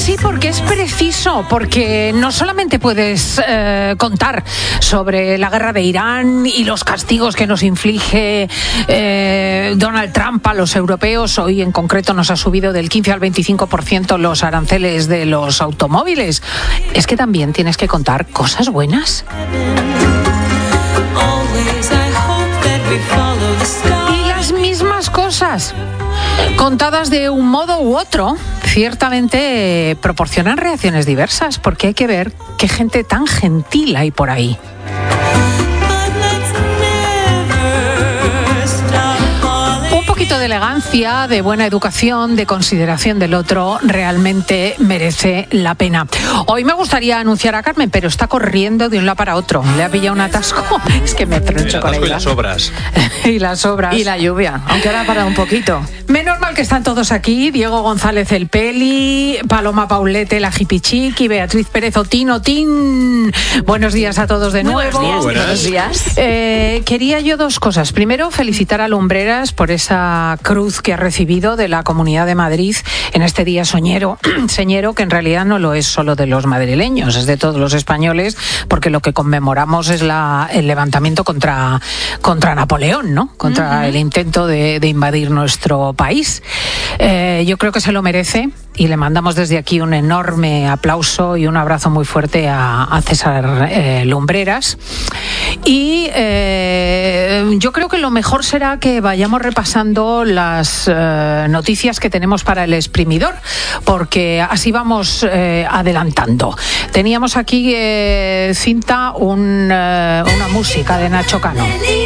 Sí, porque es preciso, porque no solamente puedes contar sobre la guerra de Irán y los castigos que nos inflige Donald Trump a los europeos. Hoy en concreto nos ha subido del 15 al 25% los aranceles de los automóviles. Es que también tienes que contar cosas buenas. Y las mismas cosas, contadas de un modo u otro, ciertamente proporcionan reacciones diversas, porque hay que ver qué gente tan gentil hay por ahí. Un poquito de elegancia, de buena educación, de consideración del otro, realmente merece la pena. Hoy me gustaría anunciar a Carmen, pero está corriendo de un lado para otro. Le ha pillado un atasco. Es que me troncho con ella. Y las obras. Y las obras. Y la lluvia, aunque ahora ha parado un poquito. Menos mal que están todos aquí. Diego González el Peli, Paloma Paulete la Hipichiqui, Beatriz Pérez Otín. Buenos días a todos de nuevo. Buenos días. Quería yo dos cosas. Primero, felicitar a Lumbreras por esa cruz que ha recibido de la Comunidad de Madrid en este día señero, que en realidad no lo es solo de los madrileños, es de todos los españoles, porque lo que conmemoramos es el levantamiento contra Napoleón, ¿no? Contra el intento de invadir nuestro país. Yo creo que se lo merece y le mandamos desde aquí un enorme aplauso y un abrazo muy fuerte a César Lumbreras. Y yo creo que lo mejor será que vayamos repasando las noticias que tenemos para el exprimidor, porque así vamos adelantando. Teníamos aquí, Cinta, una música de Nacho Cano.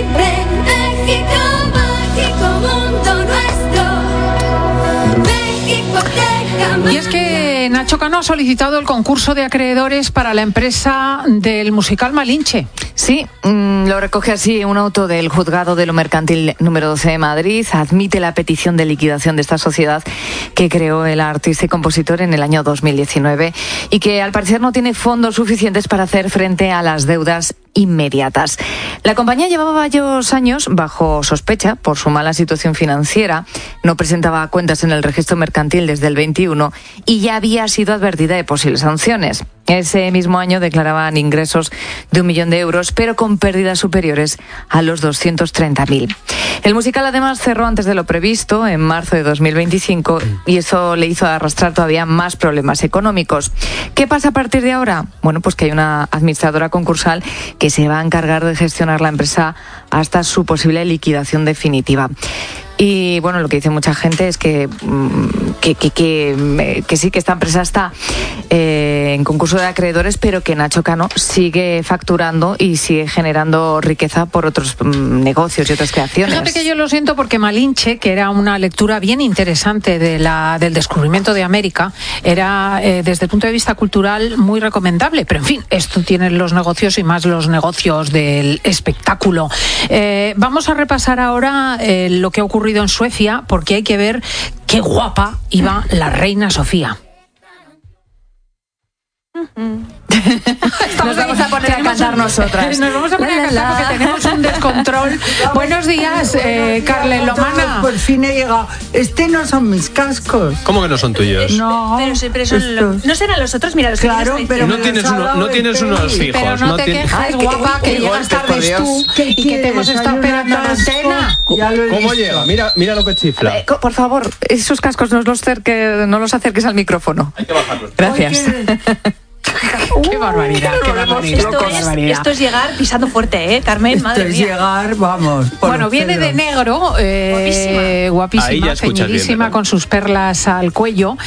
Y es que Nacho Cano ha solicitado el concurso de acreedores para la empresa del musical Malinche. Sí, lo recoge así un auto del Juzgado de lo Mercantil número 12 de Madrid. Admite la petición de liquidación de esta sociedad que creó el artista y compositor en el año 2019 y que al parecer no tiene fondos suficientes para hacer frente a las deudas inmediatas. La compañía llevaba varios años bajo sospecha por su mala situación financiera, no presentaba cuentas en el registro mercantil desde el 21 y ya había sido advertida de posibles sanciones. Ese mismo año declaraban ingresos de 1 millón de euros, pero con pérdidas superiores a los 230.000. El musical además cerró antes de lo previsto, en marzo de 2025, y eso le hizo arrastrar todavía más problemas económicos. ¿Qué pasa a partir de ahora? Bueno, pues que hay una administradora concursal que se va a encargar de gestionar la empresa hasta su posible liquidación definitiva. Y bueno, lo que dice mucha gente es que sí, que esta empresa está en concurso de acreedores, pero que Nacho Cano sigue facturando y sigue generando riqueza por otros negocios y otras creaciones. Fíjate que yo lo siento porque Malinche, que era una lectura bien interesante del descubrimiento de América, era desde el punto de vista cultural muy recomendable, pero en fin, esto tienen los negocios y más los negocios del espectáculo. Vamos a repasar ahora lo que ha ocurrido en Suecia, porque hay que ver qué guapa iba la reina Sofía. Nos vamos a poner a cantar nosotras. Nos vamos a poner a cantar porque tenemos un descontrol. Buenos días, Carles Lomana. Por fin he llegado. No son mis cascos. ¿Cómo que no son tuyos? No. Pero son no serán los otros, mira los que claro, pero no tienes unos fijos. Pero no te quejes, guapa, que llegas tarde tú y que te hemos estado esperando en la antena. ¿Cómo llega? Mira lo que chifla. Por favor, esos cascos no los acerques al micrófono. Hay que bajarlos. Gracias. Qué barbaridad, qué barbaridad. Esto es llegar pisando fuerte, Carmen, madre mía. Esto es llegar, vamos. Bueno, viene de negro, guapísima, ceñidísima, con sus perlas al cuello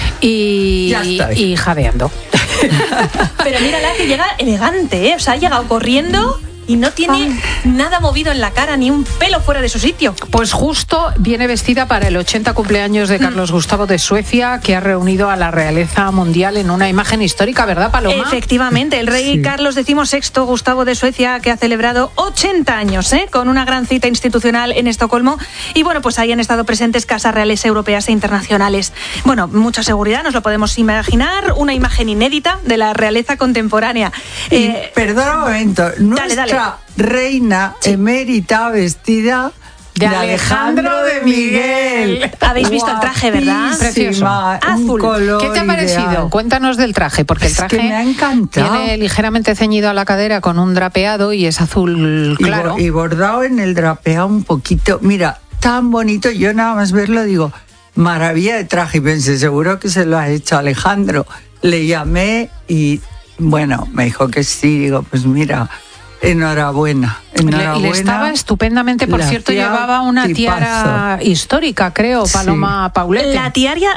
y jadeando. Pero mírala que llega elegante, o sea, ha llegado corriendo y no tiene nada movido en la cara, ni un pelo fuera de su sitio. Pues justo viene vestida para el 80 cumpleaños de Carlos Gustavo de Suecia, que ha reunido a la realeza mundial en una imagen histórica, ¿verdad, Paloma? Efectivamente, el rey Carlos XVI Gustavo de Suecia, que ha celebrado 80 años, con una gran cita institucional en Estocolmo. Y bueno, pues ahí han estado presentes casas reales europeas e internacionales. Bueno, mucha seguridad, nos lo podemos imaginar, una imagen inédita de la realeza contemporánea. Perdona un momento, dale. reina emérita vestida De Alejandro de Miguel. Habéis visto el traje, ¿verdad? Precioso. Azul. ¿Qué te ha parecido? Cuéntanos del traje, porque el traje que me ha encantado. Tiene ligeramente ceñido a la cadera con un drapeado y es azul claro. Y bordado en el drapeado un poquito. Mira, tan bonito, yo nada más verlo digo, maravilla de traje. Y pensé, seguro que se lo ha hecho Alejandro. Le llamé y, bueno, me dijo que sí. Digo, pues mira, enhorabuena. Le estaba estupendamente, por cierto, llevaba una tiara histórica, creo, Paloma Paulete. La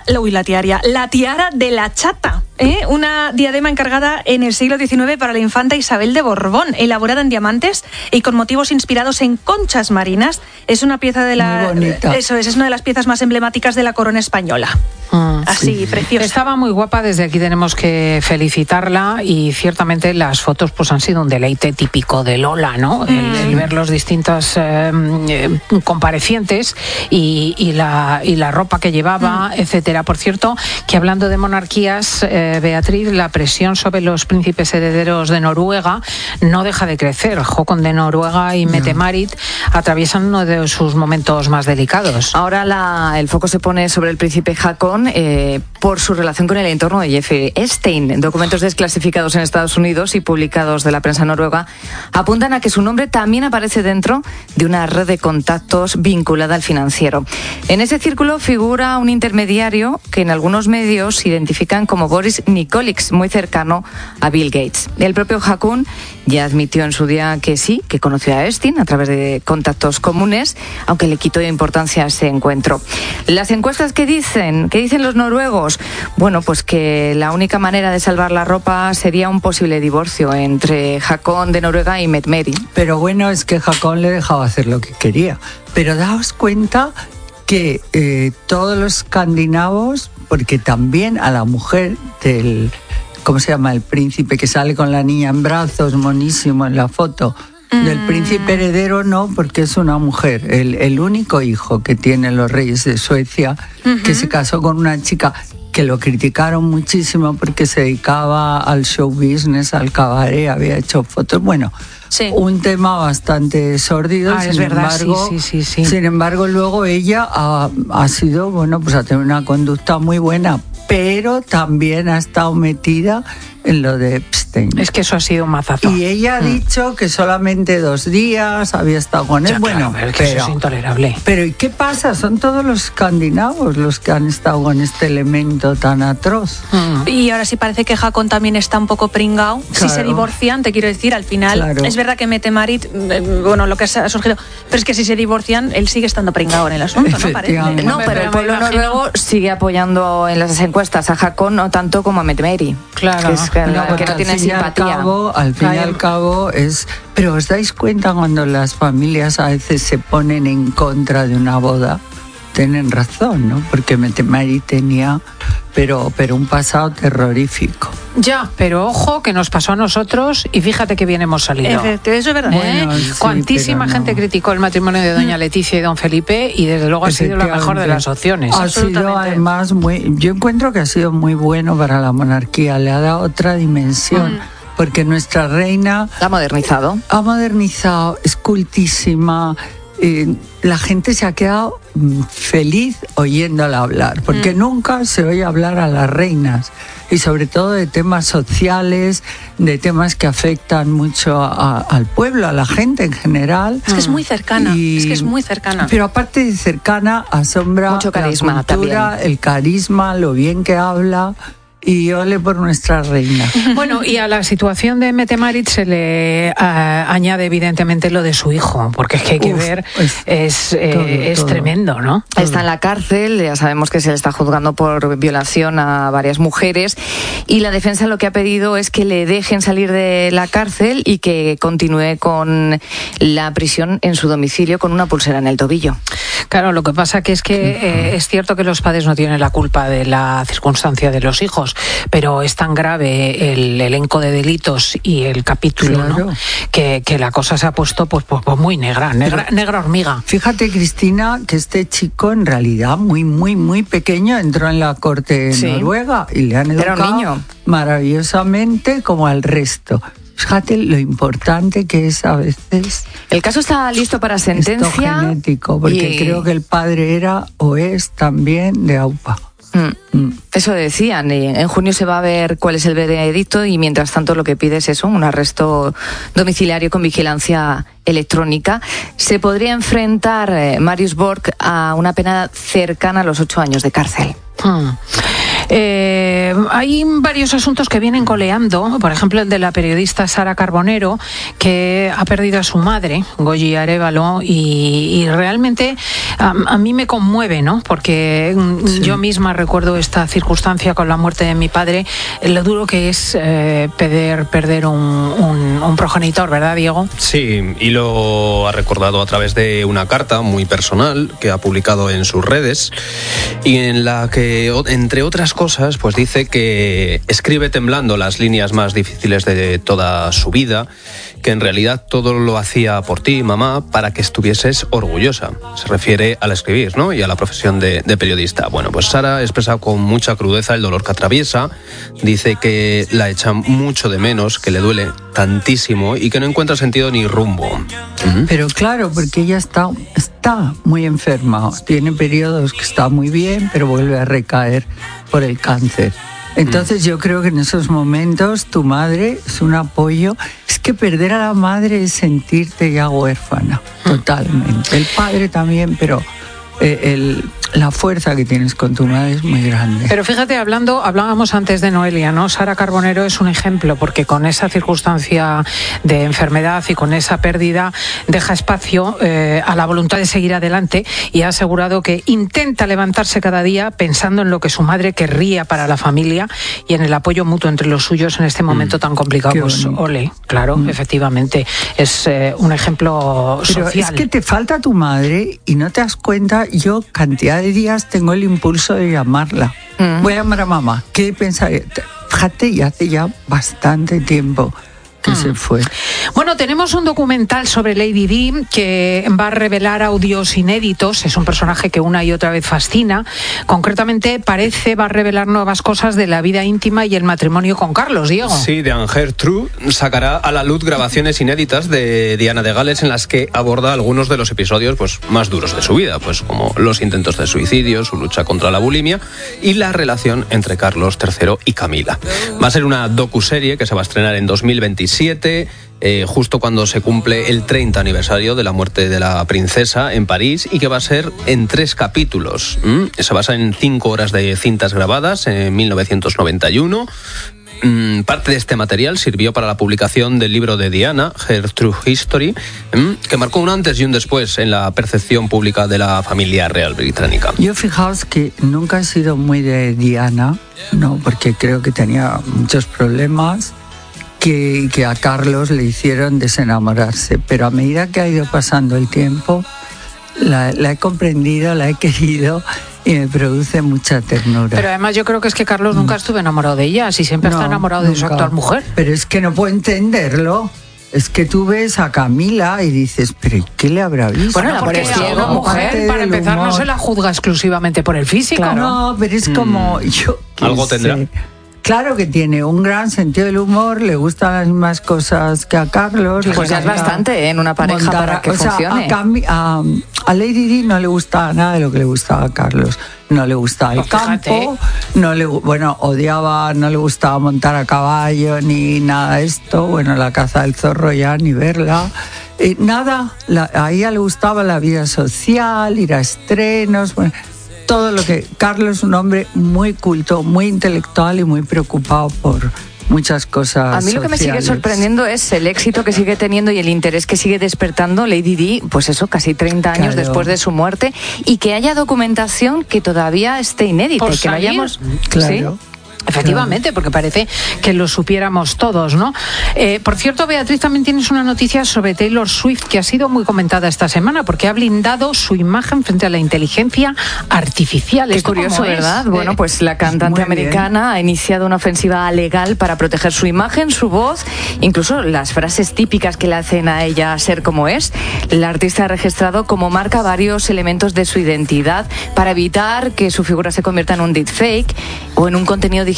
tiara de la chata, una diadema encargada en el siglo XIX para la infanta Isabel de Borbón, elaborada en diamantes y con motivos inspirados en conchas marinas. Es una pieza de la... Muy bonita. Eso es una de las piezas más emblemáticas de la corona española. Así, preciosa. Estaba muy guapa, desde aquí tenemos que felicitarla, y ciertamente las fotos pues han sido un deleite típico de Lola, ¿no? El ver los distintos comparecientes y la ropa que llevaba, etcétera. Por cierto, que hablando de monarquías, Beatriz, la presión sobre los príncipes herederos de Noruega no deja de crecer. Håkon de Noruega y Mette-Marit atraviesan uno de sus momentos más delicados. Ahora el foco se pone sobre el príncipe Håkon por su relación con el entorno de Jeffrey Epstein. Documentos desclasificados en Estados Unidos y publicados de la prensa noruega apuntan a que su nombre también aparece dentro de una red de contactos vinculada al financiero. En ese círculo figura un intermediario que en algunos medios identifican como Boris Nikolic, muy cercano a Bill Gates. El propio Håkon ya admitió en su día que sí, que conoció a Epstein a través de contactos comunes, aunque le quitó importancia a ese encuentro. Las encuestas que dicen los noruegos, bueno, pues que la única manera de salvar la ropa sería un posible divorcio entre Håkon de Noruega y Mette-Marit. Pero bueno, es que Håkon le dejaba hacer lo que quería. Pero daos cuenta que todos los escandinavos, porque también a la mujer del, ¿cómo se llama? El príncipe que sale con la niña en brazos, monísimo en la foto. Del príncipe heredero no, porque es una mujer. El único hijo que tienen los reyes de Suecia, que se casó con una chica que lo criticaron muchísimo porque se dedicaba al show business, al cabaret, había hecho fotos. Bueno, sí, un tema bastante sórdido. Sin embargo, luego ella ha sido, bueno, pues ha tenido una conducta muy buena, pero también ha estado metida en lo de Epstein. Es que eso ha sido un mazazo. Y ella ha dicho que solamente 2 días había estado con él. Ya, bueno, claro, pero eso es intolerable. Pero ¿y qué pasa? Son todos los escandinavos los que han estado con este elemento tan atroz. Y ahora sí parece que Håkon también está un poco pringao. Claro. Si se divorcian, te quiero decir, al final, claro, es verdad que Mette-Marit, bueno, lo que ha surgido, pero es que si se divorcian, él sigue estando pringao en el asunto, ¿no? Parece. No, pero el pueblo noruego sigue apoyando en las encuestas a Håkon, no tanto como a Mette-Marit. Claro. Que no tiene simpatía. Al fin y al cabo es... Pero ¿os dais cuenta cuando las familias a veces se ponen en contra de una boda? Tienen razón, ¿no? Porque Mette-Marit tenía pero un pasado terrorífico. Ya, pero ojo que nos pasó a nosotros y fíjate que bien hemos salido. Eso es verdad. Bueno, sí, cuantísima gente criticó el matrimonio de doña Leticia y don Felipe y desde luego ha sido la mejor de las opciones. Ha sido además yo encuentro que ha sido muy bueno para la monarquía, le ha dado otra dimensión. Porque nuestra reina... Ha modernizado, es cultísima. La gente se ha quedado feliz oyéndola hablar, porque nunca se oye hablar a las reinas, y sobre todo de temas sociales, de temas que afectan mucho al pueblo, a la gente en general. Es que es muy cercana, Pero aparte de cercana, asombra mucho carisma, la cultura, también. El carisma, lo bien que habla. Y ole por nuestra reina. Bueno, y a la situación de Mette-Marit se le añade evidentemente lo de su hijo, porque es que hay que ver, es tremendo, ¿no? Está en la cárcel, ya sabemos que se le está juzgando por violación a varias mujeres, y la defensa lo que ha pedido es que le dejen salir de la cárcel y que continúe con la prisión en su domicilio con una pulsera en el tobillo. Claro, lo que pasa que es es cierto que los padres no tienen la culpa de la circunstancia de los hijos, pero es tan grave el elenco de delitos y el capítulo, claro, ¿no? que la cosa se ha puesto pues muy negra hormiga. Fíjate, Cristina, que este chico en realidad muy, muy, muy pequeño entró en la corte noruega y le han educado maravillosamente como al resto. Fíjate lo importante que es a veces. El caso está listo para sentencia. Esto genético, porque creo que el padre era o es también de AUPA. Eso decían. En junio se va a ver cuál es el veredicto y mientras tanto lo que pide es eso, un arresto domiciliario con vigilancia electrónica. Se podría enfrentar Marius Borg a una pena cercana a los 8 años de cárcel. Hay varios asuntos que vienen coleando, por ejemplo el de la periodista Sara Carbonero, que ha perdido a su madre, Goyi Arévalo, y realmente a mí me conmueve, ¿no? Porque yo misma recuerdo esta circunstancia con la muerte de mi padre, lo duro que es perder un progenitor, ¿verdad, Diego? Sí, y lo ha recordado a través de una carta muy personal que ha publicado en sus redes y en la que, entre otras cosas, pues dice que escribe temblando las líneas más difíciles de toda su vida, que en realidad todo lo hacía por ti, mamá, para que estuvieses orgullosa. Se refiere al escribir, ¿no? Y a la profesión de periodista. Bueno, pues Sara expresa con mucha crudeza el dolor que atraviesa, dice que la echa mucho de menos, que le duele tantísimo y que no encuentra sentido ni rumbo. Pero claro, porque ella está muy enferma, tiene periodos que está muy bien, pero vuelve a recaer por el cáncer. Entonces yo creo que en esos momentos tu madre es un apoyo. Es que perder a la madre es sentirte ya huérfana, totalmente. El padre también, pero la fuerza que tienes con tu madre es muy grande. Pero fíjate, hablábamos antes de Noelia, ¿no? Sara Carbonero es un ejemplo, porque con esa circunstancia de enfermedad y con esa pérdida deja espacio a la voluntad de seguir adelante y ha asegurado que intenta levantarse cada día pensando en lo que su madre querría para la familia y en el apoyo mutuo entre los suyos en este momento tan complicado. Pues ole, claro, efectivamente, es un ejemplo social. Pero es que te falta tu madre y no te das cuenta. Yo cantidad de días tengo el impulso de llamarla. Voy a llamar a mamá. ¿Qué pensaría? Fíjate, y hace ya bastante tiempo que se fue. Bueno, tenemos un documental sobre Lady Di que va a revelar audios inéditos. Es un personaje que una y otra vez fascina. Concretamente, va a revelar nuevas cosas de la vida íntima y el matrimonio con Carlos, Diego. Sí, Diane Gertrude sacará a la luz grabaciones inéditas de Diana de Gales en las que aborda algunos de los episodios pues más duros de su vida, pues como los intentos de suicidio, su lucha contra la bulimia y la relación entre Carlos III y Camila. Va a ser una docuserie que se va a estrenar en 2027, justo cuando se cumple el 30 aniversario de la muerte de la princesa en París, y que va a ser en 3 capítulos. Se basa en 5 horas de cintas grabadas en 1991. Parte de este material sirvió para la publicación del libro de Diana, Her True History, que marcó un antes y un después en la percepción pública de la familia real británica. Yo fijaos que nunca he sido muy de Diana, no, porque creo que tenía muchos problemas que a Carlos le hicieron desenamorarse, pero a medida que ha ido pasando el tiempo la he comprendido, la he querido y me produce mucha ternura. Pero además yo creo que es que Carlos nunca estuvo enamorado de ella, si siempre está enamorado de su actual mujer. Pero es que no puedo entenderlo. Es que tú ves a Camila y dices, ¿pero qué le habrá visto? Bueno, porque a una mujer, para empezar, no se la juzga exclusivamente por el físico. Claro. No, pero es como... yo algo tendrá. Claro que tiene un gran sentido del humor, le gustan las mismas cosas que a Carlos. Pues ya es bastante en una pareja para que funcione. A Lady Di no le gustaba nada de lo que le gustaba a Carlos. No le gustaba el campo, no le gustaba montar a caballo ni nada de esto. Bueno, la caza del zorro ya ni verla. Nada, a ella le gustaba la vida social, ir a estrenos, bueno, todo lo que... Carlos es un hombre muy culto, muy intelectual y muy preocupado por muchas cosas. A mí lo que me sigue sorprendiendo es el éxito que sigue teniendo y el interés que sigue despertando Lady Di, pues eso, casi 30 años después de su muerte, y que haya documentación que todavía esté inédita y que no hayamos... Claro. ¿Sí? Efectivamente, porque parece que lo supiéramos todos, ¿no? Por cierto, Beatriz, también tienes una noticia sobre Taylor Swift que ha sido muy comentada esta semana porque ha blindado su imagen frente a la inteligencia artificial. Qué curioso, ¿verdad? Bueno, pues la cantante americana ha iniciado una ofensiva legal para proteger su imagen, su voz, incluso las frases típicas que le hacen a ella ser como es. La artista ha registrado como marca varios elementos de su identidad para evitar que su figura se convierta en un deepfake o en un contenido digital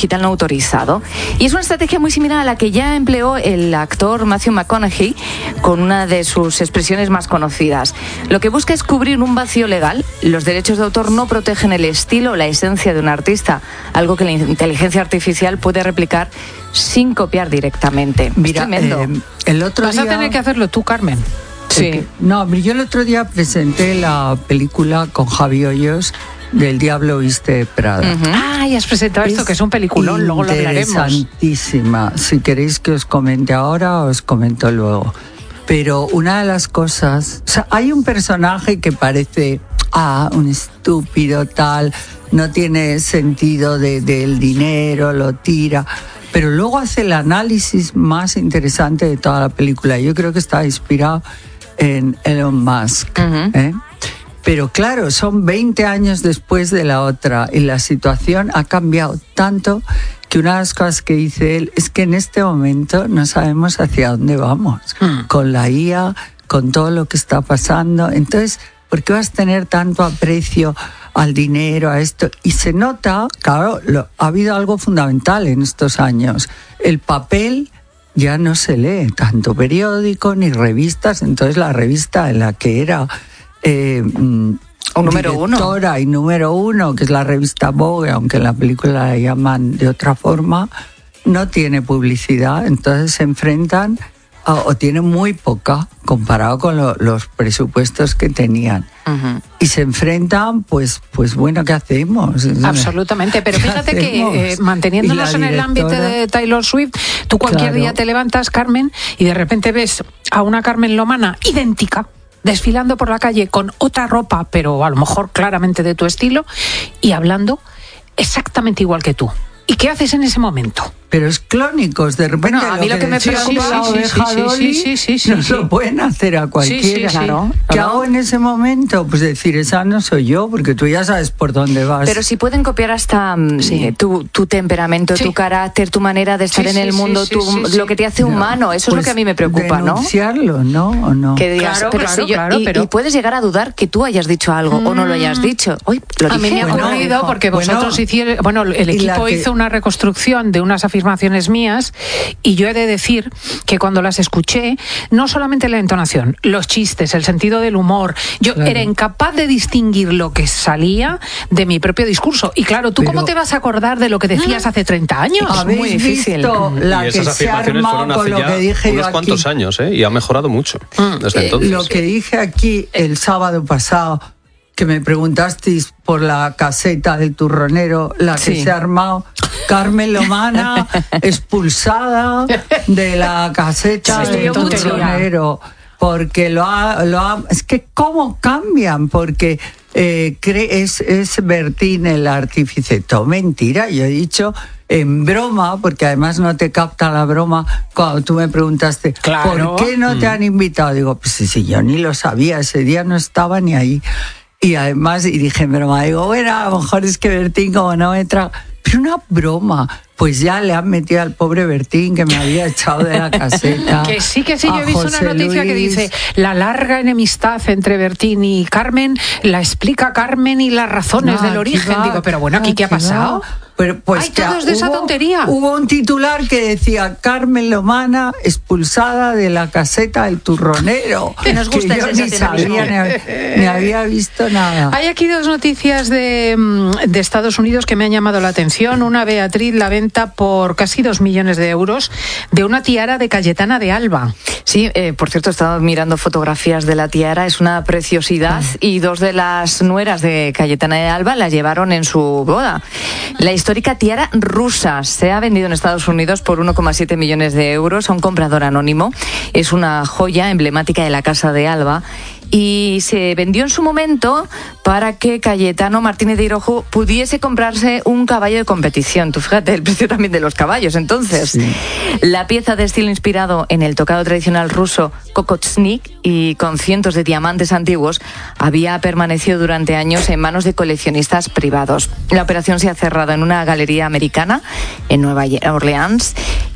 digital no autorizado. Y es una estrategia muy similar a la que ya empleó el actor Matthew McConaughey con una de sus expresiones más conocidas. Lo que busca es cubrir un vacío legal. Los derechos de autor no protegen el estilo o la esencia de un artista, algo que la inteligencia artificial puede replicar sin copiar directamente. Mira, es tremendo. El otro Vas día... a tener que hacerlo tú, Carmen. Sí. No, yo el otro día presenté la película con Javi Hoyos del Diablo Viste Prada. Ah, ya has presentado esto, que es un peliculón, luego lo hablaremos. Interesantísima. Si queréis que os comente ahora, os comento luego. Pero una de las cosas... O sea, hay un personaje que parece... un estúpido tal, no tiene sentido del dinero, lo tira... Pero luego hace el análisis más interesante de toda la película. Yo creo que está inspirado en Elon Musk. Pero claro, son 20 años después de la otra y la situación ha cambiado tanto que una de las cosas que dice él es que en este momento no sabemos hacia dónde vamos. Con la IA, con todo lo que está pasando. Entonces, ¿por qué vas a tener tanto aprecio al dinero, a esto? Y se nota, claro, ha habido algo fundamental en estos años. El papel ya no se lee, tanto periódico ni revistas. Entonces la revista en la que era directora y número uno, que es la revista Vogue, aunque en la película la llaman de otra forma, no tiene publicidad. Entonces se enfrentan o tienen muy poca comparado con los presupuestos que tenían. Y se enfrentan, pues bueno, ¿qué hacemos? Absolutamente, pero fíjate que manteniéndonos en el ámbito de Taylor Swift, tú cualquier día te levantas, Carmen, y de repente ves a una Carmen Lomana idéntica, desfilando por la calle con otra ropa, pero a lo mejor claramente de tu estilo, y hablando exactamente igual que tú. ¿Y qué haces en ese momento? Pero es clónicos, de repente. Bueno, a mí lo que me preocupa la oveja Dolly no lo pueden hacer a cualquiera. Claro. ¿Qué hago en ese momento? Pues decir, esa no soy yo, porque tú ya sabes por dónde vas. Pero si pueden copiar hasta tu temperamento, tu carácter, tu manera de estar en el mundo, lo que te hace humano, eso es lo que a mí me preocupa, ¿no? Denunciarlo, ¿no? ¿O no? Que digas, y puedes llegar a dudar que tú hayas dicho algo o no lo hayas dicho. Hoy lo dije. A mí me ha ocurrido porque vosotros hicieron, el equipo hizo una reconstrucción de unas afirmaciones mías y yo he de decir que cuando las escuché, no solamente la entonación, los chistes, el sentido del humor, yo era incapaz de distinguir lo que salía de mi propio discurso. Y claro, ¿tú cómo te vas a acordar de lo que decías hace 30 años? ¿Habéis muy difícil. visto la y esas que se ha afirmaciones armado fueron con hace lo que ya dije unos yo cuantos aquí? años, y ha mejorado mucho desde entonces. Lo que dije aquí el sábado pasado, que me preguntasteis por la caseta del turronero, la que se ha armado, Carmen Lomana expulsada de la caseta del turronero, porque es que cómo cambian, porque es Bertín el artífice. Todo mentira, yo he dicho en broma, porque además no te capta la broma, cuando tú me preguntaste, ¿por qué no te han invitado? Digo, pues si yo ni lo sabía, ese día no estaba ni ahí. Y además, y dije en broma, digo, bueno, a lo mejor es que Bertín como no me traga, pero una broma. Pues ya le han metido al pobre Bertín, que me había echado de la caseta. Que sí, yo he visto una noticia que dice la larga enemistad entre Bertín y Carmen la explica Carmen y las razones del origen. Digo, pero bueno, ¿aquí qué ha pasado? Pero, pues, ¡ay, todos de esa tontería! Hubo un titular que decía Carmen Lomana expulsada de la caseta del turronero. Que nos gusta yo ese ni sabía, ni había visto nada. Hay aquí dos noticias de Estados Unidos que me han llamado la atención. Una, Beatriz, la venta por casi 2 millones de euros de una tiara de Cayetana de Alba. Sí, por cierto, estaba mirando fotografías de la tiara, es una preciosidad y 2 de las nueras de Cayetana de Alba la llevaron en su boda. La histórica tiara rusa se ha vendido en Estados Unidos por 1,7 millones de euros a un comprador anónimo. Es una joya emblemática de la Casa de Alba y se vendió en su momento para que Cayetano Martínez de Hirojo pudiese comprarse un caballo de competición. Tú fíjate el precio también de los caballos. Entonces, la pieza de estilo inspirado en el tocado tradicional ruso Kokotsnik y con cientos de diamantes antiguos había permanecido durante años en manos de coleccionistas privados. La operación se ha cerrado en una galería americana en Nueva Orleans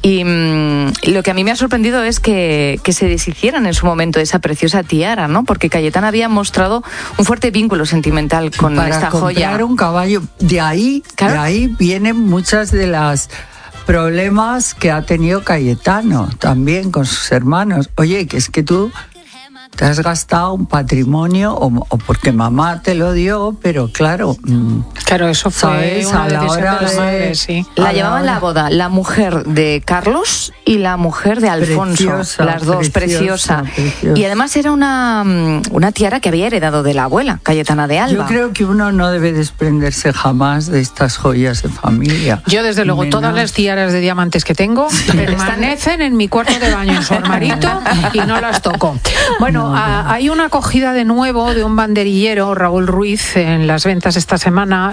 Y lo que a mí me ha sorprendido es que se deshicieran en su momento de esa preciosa tiara, ¿no? Porque Cayetana había mostrado un fuerte vínculo sentimental con esta joya. Para comprar un caballo, de ahí vienen muchas de las problemas que ha tenido Cayetano también con sus hermanos. Oye, que es que tú te has gastado un patrimonio o porque mamá te lo dio, pero claro... Claro, eso fue una decisión de la madre, sí. La llevaban a la boda la mujer de Carlos y la mujer de Alfonso, las dos, preciosa. Y además era una tiara que había heredado de la abuela, Cayetana de Alba. Yo creo que uno no debe desprenderse jamás de estas joyas de familia. Yo, desde luego, todas las tiaras de diamantes que tengo permanecen en mi cuarto de baño, en su armarito, y no las toco. Bueno, hay una acogida de nuevo de un banderillero, Raúl Ruiz, en las ventas esta semana.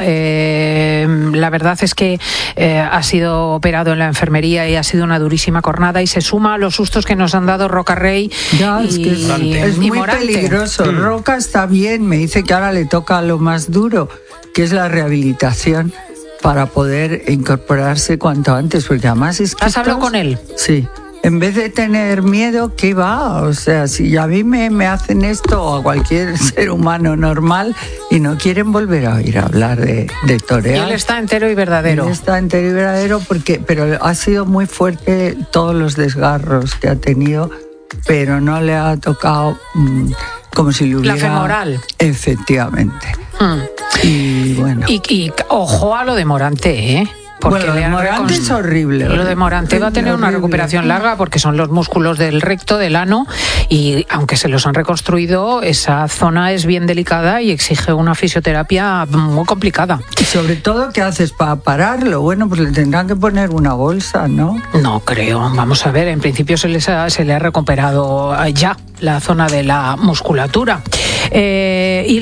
La verdad es que ha sido operado en la enfermería y ha sido una durísima cornada, y se suma a los sustos que nos han dado Roca Rey es muy Morante. Peligroso. Roca está bien, me dice que ahora le toca lo más duro, que es la rehabilitación, para poder incorporarse cuanto antes, porque además es que... ¿Has hablado con él? Sí. En vez de tener miedo, ¿qué va? O sea, si a mí me hacen esto o a cualquier ser humano normal y no quieren volver a oír hablar de torear. Y él está entero y verdadero. Él está entero y verdadero pero ha sido muy fuerte todos los desgarros que ha tenido, pero no le ha tocado como si le hubiera... La femoral. Efectivamente. Y bueno. Y ojo a lo de Morante, ¿eh? Porque lo de Morante es horrible. Lo de Morante va a tener una recuperación larga porque son los músculos del recto, del ano, y aunque se los han reconstruido, esa zona es bien delicada y exige una fisioterapia muy complicada. Y sobre todo, ¿qué haces para pararlo? Bueno, pues le tendrán que poner una bolsa, ¿no? No creo. Vamos a ver, en principio se le ha recuperado ya la zona de la musculatura. Y